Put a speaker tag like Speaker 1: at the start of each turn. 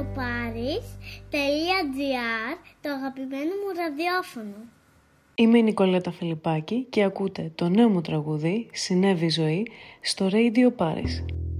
Speaker 1: radioparis.gr, το αγαπημένο μου ραδιόφωνο.
Speaker 2: Είμαι η Νικολέτα Φιλιππάκη και ακούτε το νέο μου τραγούδι «Συνέβη ζωή» στο Radio Paris.